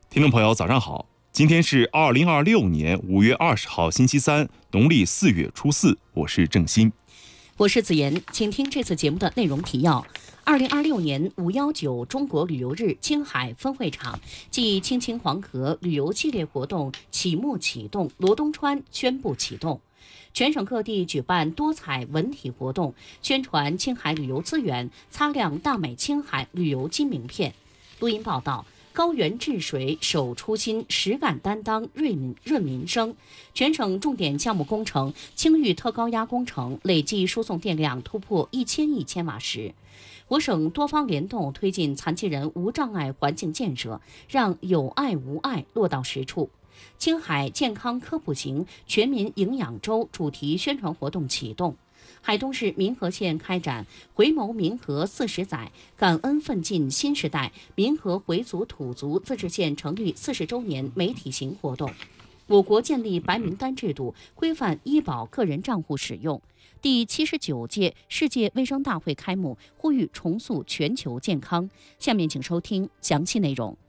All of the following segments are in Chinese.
听众朋友，早上好！今天是2026年5月20号，星期三，农历4月初4。我是郑鑫， 我是子妍，请听这次节目的内容提要：2026年519中国旅游日青海分会场暨青青黄河旅游系列活动启幕启动，罗东川宣布启动。全省各地举办多彩文体活动，宣传青海旅游资源，擦亮大美青海旅游金名片。录音报道。高原治水守初心，实干担当润民生。全省重点项目工程青玉特高压工程累计输送电量突破1000亿千瓦时。我省多方联动推进残疾人无障碍环境建设，让有爱无碍落到实处。青海健康科普行全民营养周主题宣传活动启动。海东市民和县开展回眸民和40载，感恩奋进新时代民和回族土族自治县成立40周年媒体行活动。我国建立白名单制度，规范医保个人账户使用。第79届世界卫生大会开幕，呼吁重塑全球健康。下面请收听详细内容。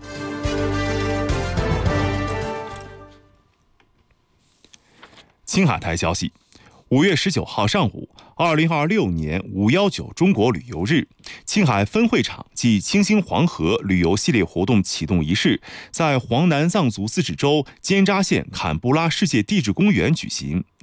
青海台消息，5月19号上午，2026年519中国旅游日青海分会场暨青青黄河旅游系列活动启动仪式在黄南藏族自治州坚扎县坎布拉世界地质公园举行。